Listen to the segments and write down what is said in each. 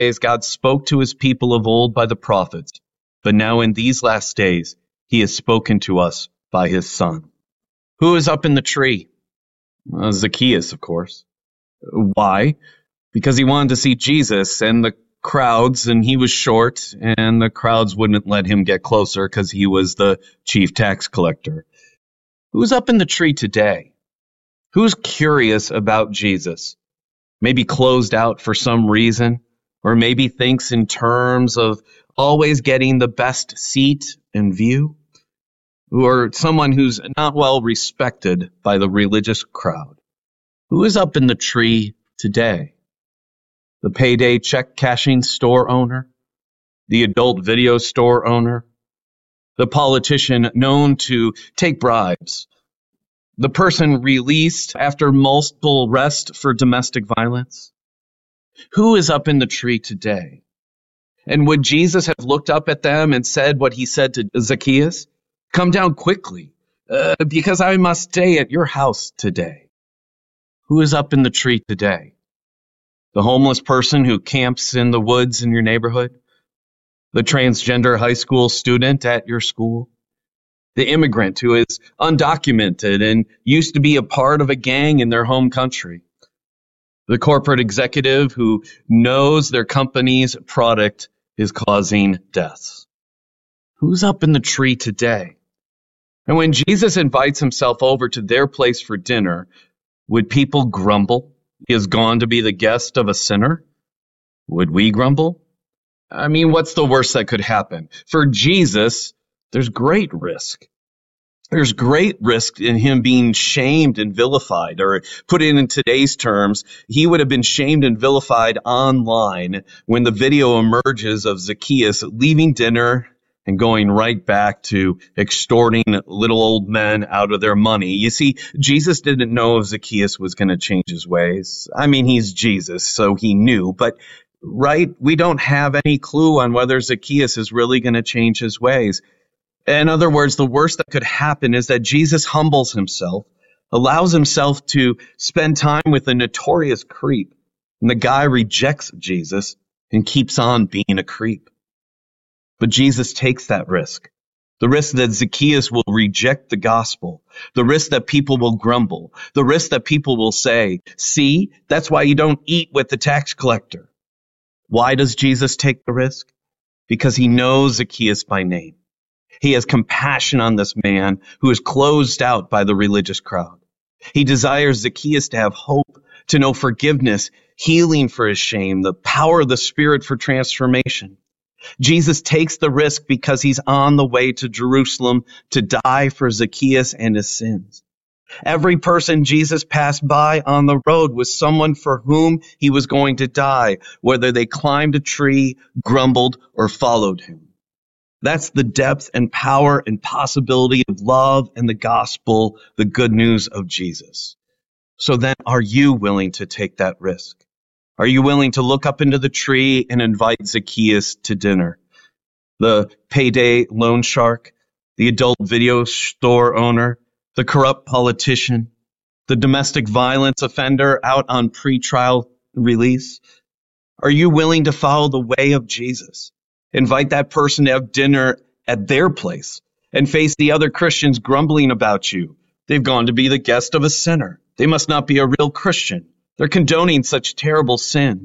days, God spoke to his people of old by the prophets, but now in these last days, he has spoken to us by his Son. Who is up in the tree? Zacchaeus, of course. Why? Because he wanted to see Jesus and the crowds, and he was short, and the crowds wouldn't let him get closer because he was the chief tax collector. Who's up in the tree today? Who's curious about Jesus? Maybe closed out for some reason, or maybe thinks in terms of always getting the best seat and view, or someone who's not well respected by the religious crowd. Who is up in the tree today? The payday check cashing store owner? The adult video store owner? The politician known to take bribes? The person released after multiple arrests for domestic violence? Who is up in the tree today? And would Jesus have looked up at them and said what he said to Zacchaeus? Come down quickly, because I must stay at your house today. Who is up in the tree today? The homeless person who camps in the woods in your neighborhood? The transgender high school student at your school? The immigrant who is undocumented and used to be a part of a gang in their home country? The corporate executive who knows their company's product is causing deaths? Who's up in the tree today? And when Jesus invites himself over to their place for dinner, would people grumble? He has gone to be the guest of a sinner? Would we grumble? I mean, what's the worst that could happen? For Jesus, there's great risk. There's great risk in him being shamed and vilified, or put it in today's terms, he would have been shamed and vilified online when the video emerges of Zacchaeus leaving dinner and going right back to extorting little old men out of their money. You see, Jesus didn't know if Zacchaeus was going to change his ways. I mean, he's Jesus, so he knew, but right, we don't have any clue on whether Zacchaeus is really going to change his ways. In other words, the worst that could happen is that Jesus humbles himself, allows himself to spend time with a notorious creep, and the guy rejects Jesus and keeps on being a creep. But Jesus takes that risk. The risk that Zacchaeus will reject the gospel. The risk that people will grumble. The risk that people will say, see, that's why you don't eat with the tax collector. Why does Jesus take the risk? Because he knows Zacchaeus by name. He has compassion on this man who is closed out by the religious crowd. He desires Zacchaeus to have hope, to know forgiveness, healing for his shame, the power of the Spirit for transformation. Jesus takes the risk because he's on the way to Jerusalem to die for Zacchaeus and his sins. Every person Jesus passed by on the road was someone for whom he was going to die, whether they climbed a tree, grumbled, or followed him. That's the depth and power and possibility of love and the gospel, the good news of Jesus. So then, are you willing to take that risk? Are you willing to look up into the tree and invite Zacchaeus to dinner? The payday loan shark, the adult video store owner, the corrupt politician, the domestic violence offender out on pretrial release? Are you willing to follow the way of Jesus? Invite that person to have dinner at their place and face the other Christians grumbling about you. They've gone to be the guest of a sinner. They must not be a real Christian. They're condoning such terrible sin.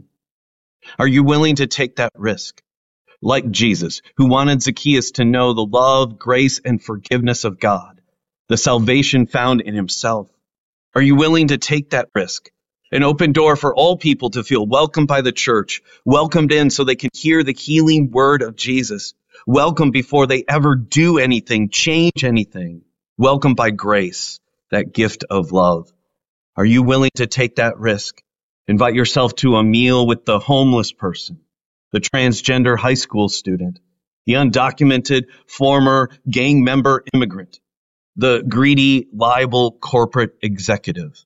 Are you willing to take that risk? Like Jesus, who wanted Zacchaeus to know the love, grace, and forgiveness of God, the salvation found in himself. Are you willing to take that risk? An open door for all people to feel welcomed by the church, welcomed in so they can hear the healing word of Jesus, welcomed before they ever do anything, change anything, welcomed by grace, that gift of love. Are you willing to take that risk? Invite yourself to a meal with the homeless person, the transgender high school student, the undocumented former gang member immigrant, the greedy, liable corporate executive.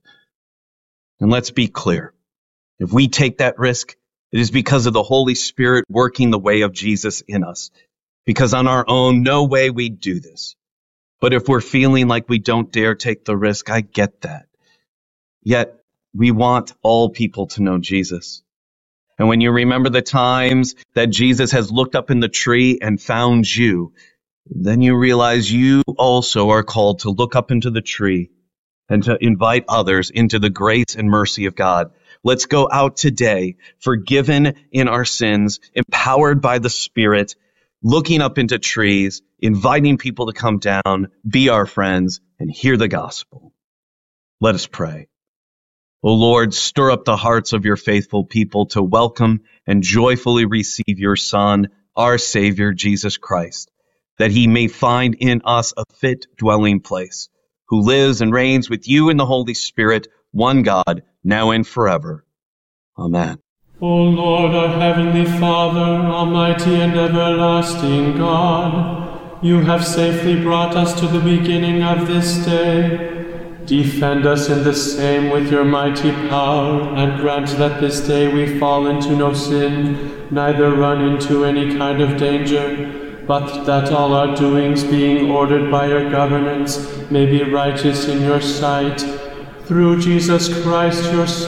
And let's be clear. If we take that risk, it is because of the Holy Spirit working the way of Jesus in us. Because on our own, no way we'd do this. But if we're feeling like we don't dare take the risk, I get that. Yet, we want all people to know Jesus. And when you remember the times that Jesus has looked up in the tree and found you, then you realize you also are called to look up into the tree and to invite others into the grace and mercy of God. Let's go out today, forgiven in our sins, empowered by the Spirit, looking up into trees, inviting people to come down, be our friends, and hear the gospel. Let us pray. O Lord, stir up the hearts of your faithful people to welcome and joyfully receive your Son, our Savior, Jesus Christ, that he may find in us a fit dwelling place, who lives and reigns with you in the Holy Spirit, one God, now and forever. Amen. O Lord, our heavenly Father, almighty and everlasting God, you have safely brought us to the beginning of this day. Defend us in the same with your mighty power, and grant that this day we fall into no sin, neither run into any kind of danger, but that all our doings, being ordered by your governance, may be righteous in your sight. Through Jesus Christ, your Son,